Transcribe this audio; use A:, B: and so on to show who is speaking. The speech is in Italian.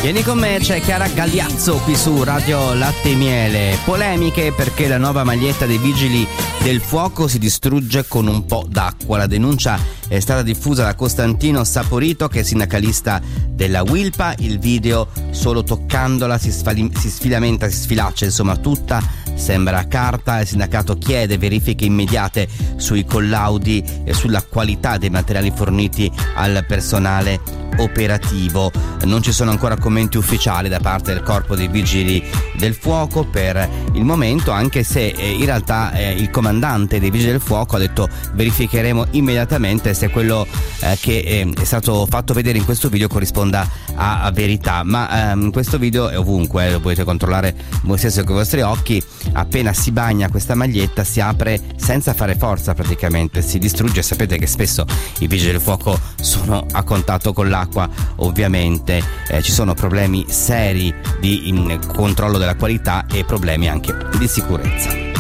A: Vieni con me, c'è Chiara Gagliazzo qui su Radio Latte e Miele. Polemiche perché la nuova maglietta dei Vigili del Fuoco si distrugge con un po' d'acqua. La denuncia è stata diffusa da Costantino Saporito, che è sindacalista della Wilpa. Il video, solo toccandola, si sfilamenta, si sfilaccia, insomma tutta sembra carta. Il sindacato chiede verifiche immediate sui collaudi e sulla qualità dei materiali forniti al personale operativo. Non ci sono ancora commenti ufficiali da parte del Corpo dei Vigili del Fuoco per il momento, anche se in realtà il comandante dei Vigili del Fuoco ha detto: verificheremo immediatamente se quello che è stato fatto vedere in questo video corrisponda a verità. Ma questo video è ovunque, lo potete controllare voi stessi con i vostri occhi. Appena si bagna questa maglietta si apre senza fare forza, praticamente si distrugge. Sapete che spesso i Vigili del Fuoco sono a contatto con l'acqua, ovviamente ci sono problemi seri di controllo della qualità e problemi anche di sicurezza.